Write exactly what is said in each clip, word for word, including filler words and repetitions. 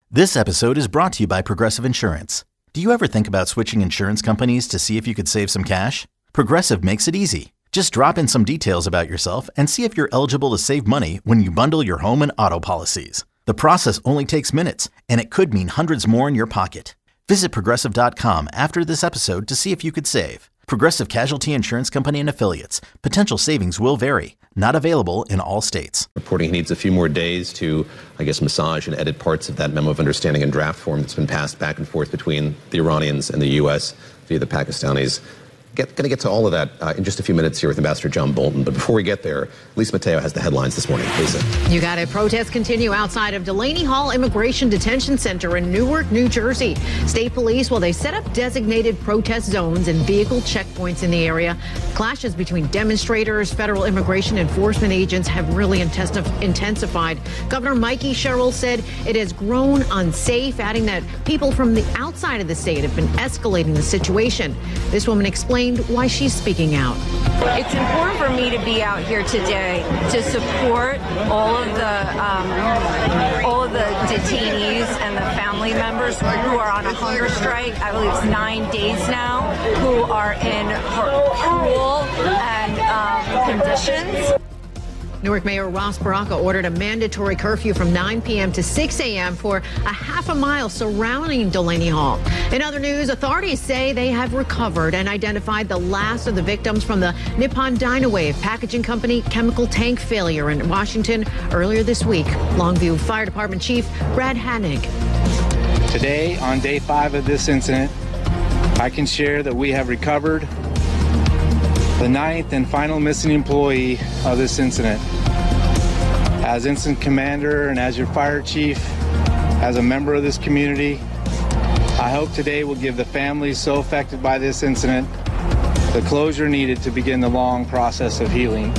This episode is brought to you by Progressive Insurance. Do you ever think about switching insurance companies to see if you could save some cash? Progressive makes it easy. Just drop in some details about yourself and see if you're eligible to save money when you bundle your home and auto policies. The process only takes minutes, and it could mean hundreds more in your pocket. Visit Progressive dot com after this episode to see if you could save. Progressive Casualty Insurance Company and Affiliates. Potential savings will vary. Not available in all states. Reporting he needs a few more days to, I guess, massage and edit parts of that memo of understanding in draft form that's been passed back and forth between the Iranians and the U S via the Pakistanis. Get, going to get to all of that uh, in just a few minutes here with Ambassador John Bolton. But before we get there, Lisa Mateo has the headlines this morning. Lisa. You got it. Protests continue outside of Delaney Hall Immigration Detention Center in Newark, New Jersey. State police, well, they set up designated protest zones and vehicle checkpoints in the area. Clashes between demonstrators, federal immigration enforcement agents have really intensif- intensified. Governor Mikey Sherrill said it has grown unsafe, adding that people from the outside of the state have been escalating the situation. This woman explained why she's speaking out. It's important for me to be out here today to support all of the um, all of the detainees and the family members who are on a hunger strike. I believe it's nine days now, who are in cruel and um, conditions. Newark Mayor Ross Baraka ordered a mandatory curfew from nine p.m. to six a.m. for a half a mile surrounding Delaney Hall. In other news, authorities say they have recovered and identified the last of the victims from the Nippon Dynawave Packaging Company chemical tank failure in Washington earlier this week. Longview Fire Department Chief Brad Hanig. Today, on day five of this incident, I can share that we have recovered the ninth and final missing employee of this incident. As incident commander and as your fire chief, as a member of this community, I hope today will give the families so affected by this incident the closure needed to begin the long process of healing.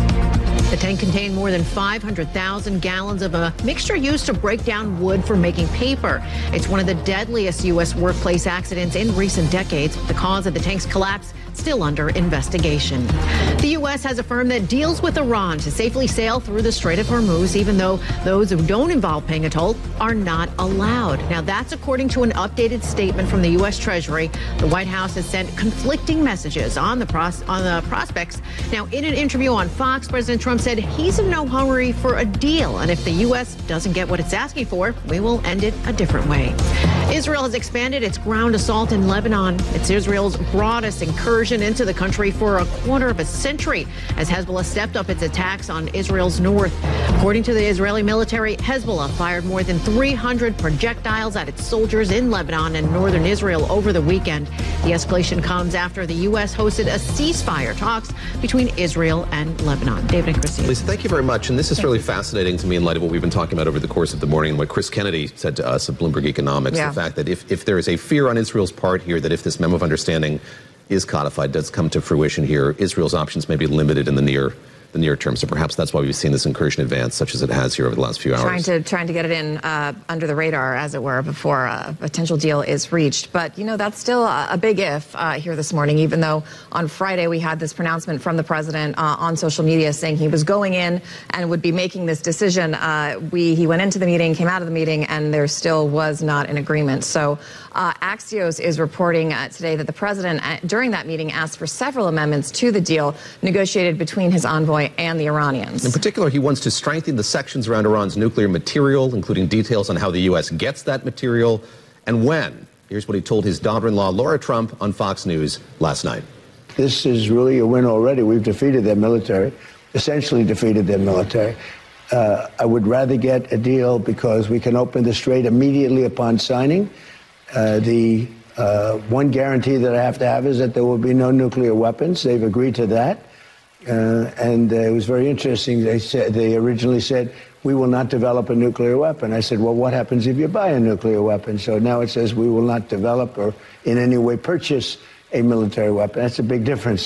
The tank contained more than five hundred thousand gallons of a mixture used to break down wood for making paper. It's one of the deadliest U S workplace accidents in recent decades. The cause of the tank's collapse still under investigation. The U S has affirmed that deals with Iran to safely sail through the Strait of Hormuz, even though those who don't involve paying a toll are not allowed. Now, that's according to an updated statement from the U S Treasury. The White House has sent conflicting messages on the, pros- on the prospects. Now, in an interview on Fox, President Trump said he's in no hurry for a deal, and if the U S doesn't get what it's asking for, we will end it a different way. Israel has expanded its ground assault in Lebanon. It's Israel's broadest incursion into the country for a quarter of a century as Hezbollah stepped up its attacks on Israel's north. According to the Israeli military, Hezbollah fired more than three hundred projectiles at its soldiers in Lebanon and northern Israel over the weekend. The escalation comes after the U S hosted a ceasefire talks between Israel and Lebanon. David and Christine. Lisa, thank you very much. And this is really fascinating to me in light of what we've been talking about over the course of the morning and what Chris Kennedy said to us of Bloomberg Economics. Yeah. The fact that if, if there is a fear on Israel's part here that if this memo of understanding is codified, does come to fruition here, Israel's options may be limited in the near the near term. So perhaps that's why we've seen this incursion advance, such as it has here over the last few hours. Trying to trying to get it in uh, under the radar, as it were, before a potential deal is reached. But, you know, that's still a, a big if uh, here this morning, even though on Friday we had this pronouncement from the president uh, on social media saying he was going in and would be making this decision. Uh, we he went into the meeting, came out of the meeting, and there still was not an agreement. So uh, Axios is reporting uh, today that the president, uh, during that meeting, asked for several amendments to the deal negotiated between his envoy and the Iranians. In particular, he wants to strengthen the sections around Iran's nuclear material, including details on how the U S gets that material and when. Here's what he told his daughter-in-law, Laura Trump, on Fox News last night. This is really a win already. We've defeated their military, essentially defeated their military. Uh, I would rather get a deal because we can open the strait immediately upon signing. Uh, the uh, one guarantee that I have to have is that there will be no nuclear weapons. They've agreed to that. Uh, and uh, it was very interesting. They said they originally said, we will not develop a nuclear weapon. I said, well, what happens if you buy a nuclear weapon? So now it says we will not develop or in any way purchase a military weapon. That's a big difference.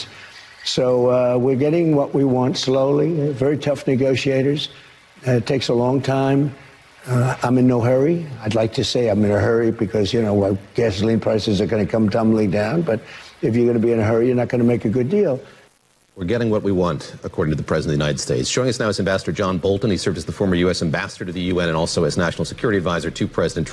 So uh, we're getting what we want slowly. Very tough negotiators. Uh, it takes a long time. Uh, I'm in no hurry. I'd like to say I'm in a hurry because, you know, gasoline prices are going to come tumbling down. But if you're going to be in a hurry, you're not going to make a good deal. We're getting what we want, according to the President of the United States. Joining us now is Ambassador John Bolton. He served as the former U S ambassador to the U N and also as National Security Advisor to President Trump.